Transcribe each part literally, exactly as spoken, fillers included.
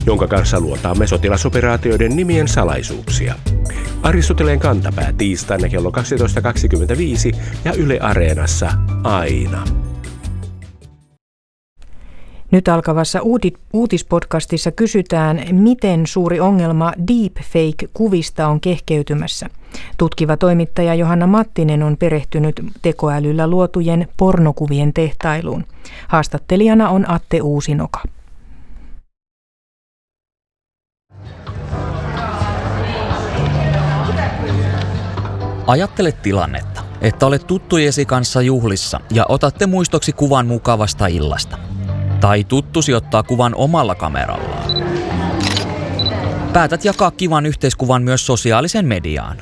jonka kanssa luotaamme sotilasoperaatioiden nimien salaisuuksia. Aristoteleen kantapää tiistaina kello kaksitoista kaksikymmentäviisi ja Yle Areenassa aina. Nyt alkavassa uutispodcastissa kysytään, miten suuri ongelma deepfake-kuvista on kehkeytymässä. Tutkiva toimittaja Johanna Mattinen on perehtynyt tekoälyllä luotujen pornokuvien tehtailuun. Haastattelijana on Atte Uusinoka. Ajattele tilannetta, että olet tuttujesi kanssa juhlissa ja otatte muistoksi kuvan mukavasta illasta. Tai tuttusi ottaa kuvan omalla kamerallaan. Päätät jakaa kivan yhteiskuvan myös sosiaalisen mediaan.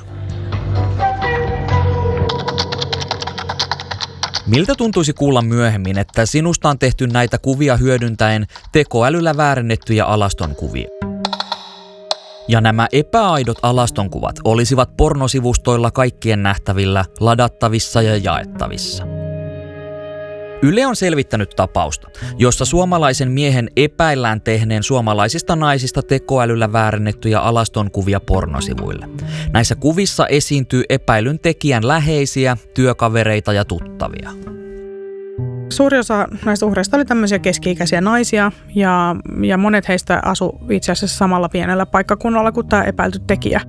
Miltä tuntuisi kuulla myöhemmin, että sinusta on tehty näitä kuvia hyödyntäen tekoälyllä väärennettyjä alastonkuvia? Ja nämä epäaidot alastonkuvat olisivat pornosivustoilla kaikkien nähtävillä, ladattavissa ja jaettavissa. Yle on selvittänyt tapausta, jossa suomalaisen miehen epäillään tehneen suomalaisista naisista tekoälyllä väärennettyjä alastonkuvia pornosivuille. Näissä kuvissa esiintyy epäilyn tekijän läheisiä, työkavereita ja tuttavia. Suuri osa näistä uhreista oli tämmöisiä keski-ikäisiä naisia ja, ja monet heistä asu itse asiassa samalla pienellä paikkakunnalla kuin tämä epäilty tekijä.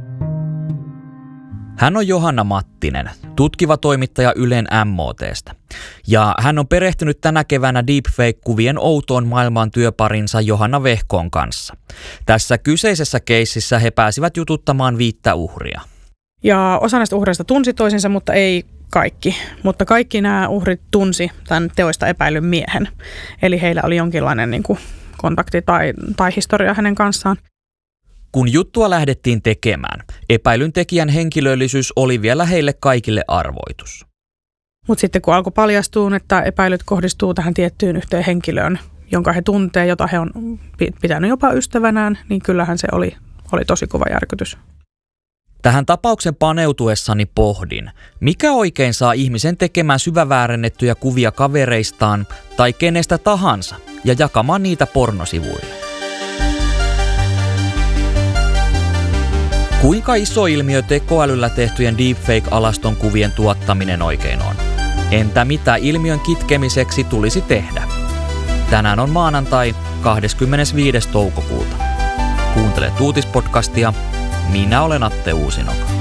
Hän on Johanna Mattinen, tutkiva toimittaja Ylen M O T:stä. Ja hän on perehtynyt tänä keväänä deepfake-kuvien outoon maailmaan työparinsa Johanna Vehkoon kanssa. Tässä kyseisessä keississä he pääsivät jututtamaan viittä uhria. Ja osa näistä uhreista tunsi toisensa, mutta ei kaikki. Mutta kaikki nämä uhrit tunsi tämän teoista epäilyn miehen. Eli heillä oli jonkinlainen niin kuin kontakti tai, tai historia hänen kanssaan. Kun juttua lähdettiin tekemään, epäilyn tekijän henkilöllisyys oli vielä heille kaikille arvoitus. Mutta sitten kun alkoi paljastua, että epäilyt kohdistuu tähän tiettyyn yhteen henkilöön, jonka he tuntee, jota he on pitänyt jopa ystävänään, niin kyllähän se oli, oli tosi kova järkytys. Tähän tapauksen paneutuessani pohdin, mikä oikein saa ihmisen tekemään syväväärennettyjä kuvia kavereistaan tai kenestä tahansa ja jakamaan niitä pornosivuille. Kuinka iso ilmiö tekoälyllä tehtyjen deepfake-alaston kuvien tuottaminen oikein on? Entä mitä ilmiön kitkemiseksi tulisi tehdä? Tänään on maanantai kahdeskymmenesviides toukokuuta. Kuuntelet uutispodcastia. Minä olen Atte Uusinoka.